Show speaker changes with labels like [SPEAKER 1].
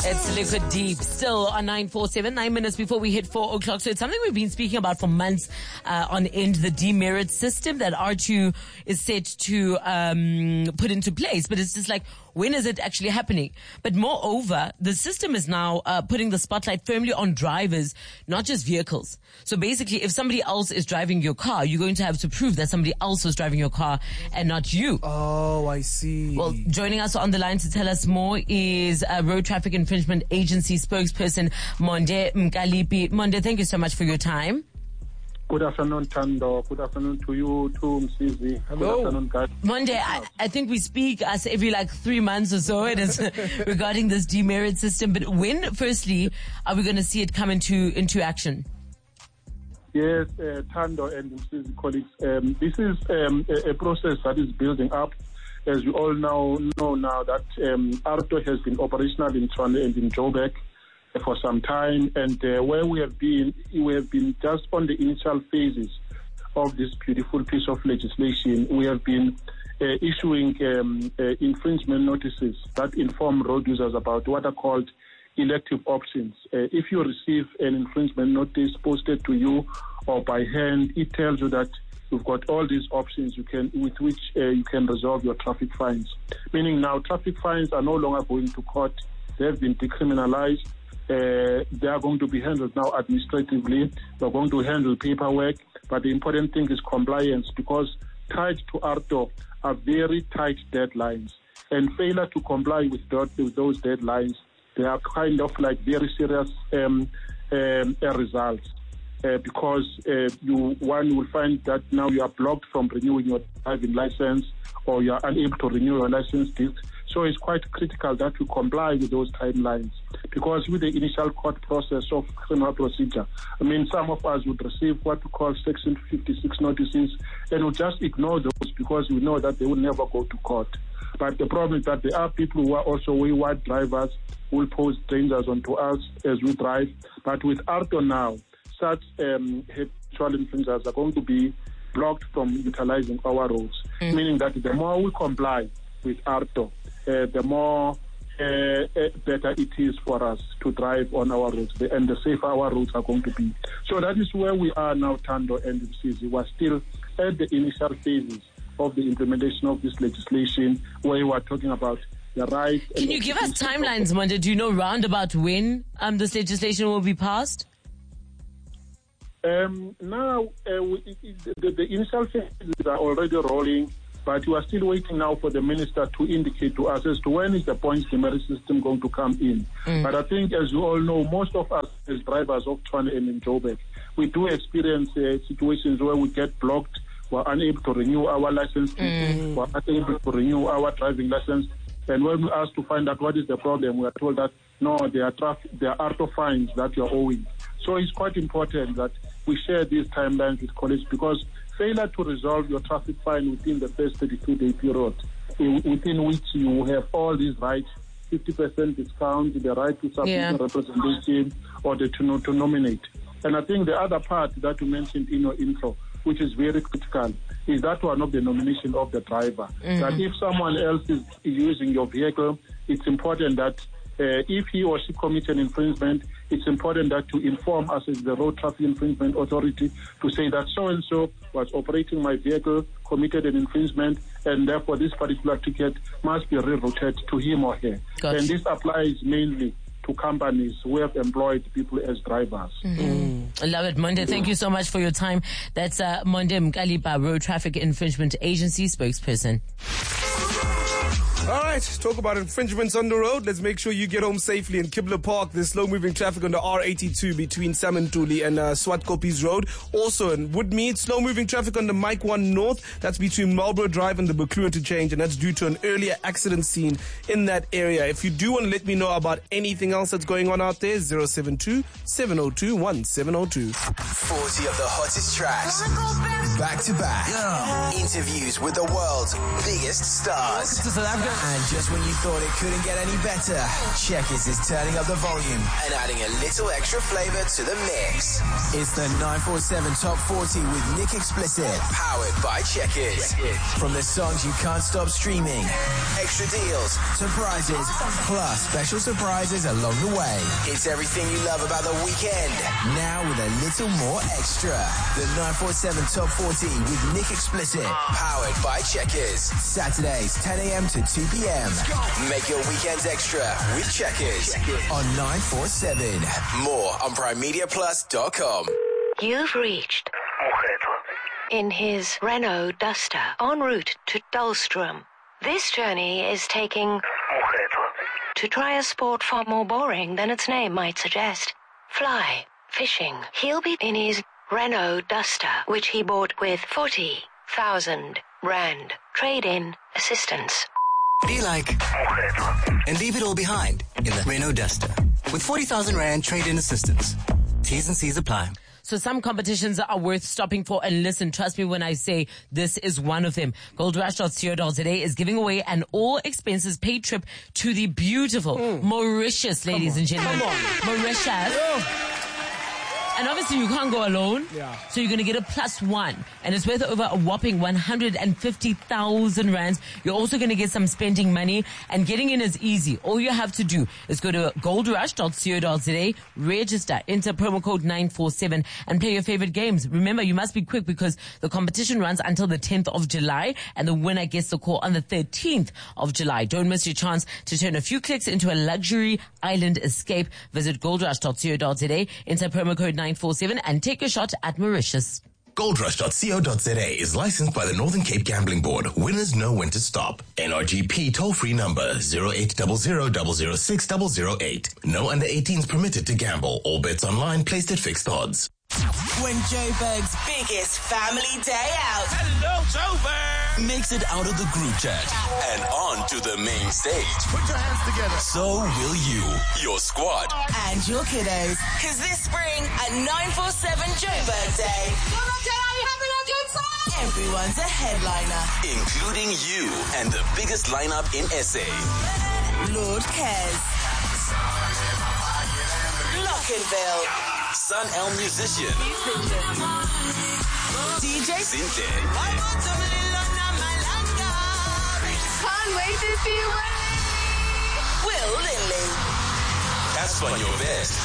[SPEAKER 1] It's Liquid Deep, still on 947, 9 minutes before we hit 4 o'clock. So it's something we've been speaking about for months on end, the demerit system that R2 is set to put into place. But it's just like, when is it actually happening? But moreover, the system is now putting the spotlight firmly on drivers, not just vehicles. So basically, if somebody else is driving your car, you're going to have to prove that somebody else was driving your car and not you.
[SPEAKER 2] Oh, I see.
[SPEAKER 1] Well, joining us on the line to tell us more is Road Traffic Infringement Agency spokesperson Monde Mkalipi. Monde, thank you so much for your time.
[SPEAKER 3] Good afternoon, Tando. Good afternoon to you too, Msizi.
[SPEAKER 2] Hello.
[SPEAKER 3] Good afternoon, guys.
[SPEAKER 1] Monde, I think we speak us every 3 months or so. It is regarding this demerit system. But when, firstly, are we going to see it come into action?
[SPEAKER 3] Yes, Tando and Msizi colleagues, this is a process that is building up. As you all know now that ARTO has been operational in Tshwane and in Joburg for some time, and where we have been just on the initial phases of this beautiful piece of legislation. We have been issuing infringement notices that inform road users about what are called elective options. If you receive an infringement notice posted to you or by hand, it tells you that you've got all these options with which you can resolve your traffic fines. Meaning now traffic fines are no longer going to court. They have been decriminalized. They are going to be handled now administratively. We're going to handle paperwork. But the important thing is compliance, because tied to ARTO are very tight deadlines. And failure to comply with those deadlines, they are kind of like very serious results. Because one will find that now you are blocked from renewing your driving license, or you are unable to renew your license disc. So it's quite critical that we comply with those timelines, because with the initial court process of criminal procedure, some of us would receive what we call Section 56 notices and would just ignore those because we know that they will never go to court. But the problem is that there are people who are also wayward drivers who will pose dangers onto us as we drive. But with ARTO now, such habitual infringers are going to be blocked from utilizing our roads, meaning that the more we comply with ARTO, the more better it is for us to drive on our roads, and the safer our roads are going to be. So that is where we are now, Tando and Msizi. We're still at the initial phases of the implementation of this legislation, where we are talking about the right.
[SPEAKER 1] Can you give us timelines, Monde? Do you know round about when this legislation will be passed?
[SPEAKER 3] Now, the initial phases are already rolling, but we are still waiting now for the minister to indicate to us as to when is the points demerit system going to come in. But I think, as you all know, most of us as drivers of Tshwane and in Joburg, we do experience situations where we get blocked, we're unable to renew our license, we're unable to renew our driving license. And when we ask to find out what is the problem, we are told that, no, there are ARTO fines that you're owing. So it's quite important that we share these timelines with colleagues, because failure to resolve your traffic fine within the first 32-day period, within which you have all these rights, 50% discount, the right to submit representation, or to nominate. And I think the other part that you mentioned in your intro, which is very critical, is that one of the nomination of the driver. That if someone else is using your vehicle, it's important that if he or she commits an infringement, it's important that to inform us as the Road Traffic Infringement Authority to say that so-and-so was operating my vehicle, committed an infringement, and therefore this particular ticket must be rerouted to him or her.
[SPEAKER 1] Gotcha.
[SPEAKER 3] And this applies mainly to companies who have employed people as drivers.
[SPEAKER 1] I love it, Monde. Thank you so much for your time. That's Monde Mkalipa, Road Traffic Infringement Agency spokesperson.
[SPEAKER 2] All right, talk about infringements on the road. Let's make sure you get home safely in Kibble Park. There's slow-moving traffic on the R82 between Samantuli and Swartkoppies Road. Also in Woodmead, slow-moving traffic on the Mike 1 North. That's between Marlborough Drive and the Buklua interchange, and that's due to an earlier accident scene in that area. If you do want to let me know about anything else that's going on out there, 072-702-1702.
[SPEAKER 4] 40 of the hottest tracks, back to back. Interviews with the world's biggest stars.
[SPEAKER 1] To South Africa.
[SPEAKER 4] And just when you thought it couldn't get any better, Checkers is turning up the volume and adding a little extra flavor to the mix. It's the 947 Top 40 with Nick Explicit, powered by Checkers. From the songs you can't stop streaming, extra deals to prizes, plus special surprises along the way. It's everything you love about the weekend, now with a little more extra. The 947 Top 40 with Nick Explicit, powered by Checkers. Saturdays, 10 a.m. to 2 p.m. Make your weekends extra with Checkers on 947. More on PrimeMediaPlus.com.
[SPEAKER 5] You've reached in his Renault Duster en route to Dullstrom. This journey is taking to try a sport far more boring than its name might suggest. Fly fishing. He'll be in his Renault Duster, which he bought with 40,000 rand trade-in assistance.
[SPEAKER 6] Be like and leave it all behind in the Renault Duster with 40,000 rand trade-in assistance. T's and C's apply.
[SPEAKER 1] So some competitions are worth stopping for, and listen, trust me when I say this is one of them. GoldRush.co.za is giving away an all expenses paid trip to the beautiful Mauritius, ladies and gentlemen. Mauritius. And obviously you can't go alone.
[SPEAKER 2] Yeah.
[SPEAKER 1] So you're going to get a +1. And it's worth over a whopping 150,000 rands. You're also going to get some spending money. And getting in is easy. All you have to do is go to goldrush.co.za, register, enter promo code 947 and play your favorite games. Remember, you must be quick because the competition runs until the 10th of July and the winner gets the call on the 13th of July. Don't miss your chance to turn a few clicks into a luxury island escape. Visit goldrush.co.za, enter promo code 947 and take a shot at Mauritius.
[SPEAKER 7] GoldRush.co.za is licensed by the Northern Cape Gambling Board. Winners know when to stop. NRGP toll-free number 0800-006-008. No under 18s permitted to gamble. All bets online placed at fixed odds.
[SPEAKER 8] When Joburg's biggest family day out.
[SPEAKER 4] Hello, Joburg!
[SPEAKER 6] Makes it out of the group chat
[SPEAKER 4] And on to the main stage.
[SPEAKER 7] Put your hands together.
[SPEAKER 6] so will you.
[SPEAKER 4] Your squad.
[SPEAKER 8] And your kiddos. Cause this spring at 947 Joburg Day, everyone's a headliner.
[SPEAKER 4] Including you and the biggest lineup in SA.
[SPEAKER 8] Lord Kes, Lockenville,
[SPEAKER 4] Sun El Musician.
[SPEAKER 8] DJ
[SPEAKER 4] Sinte.
[SPEAKER 8] Can't wait to see you. Will Lindley.
[SPEAKER 4] That's when your best.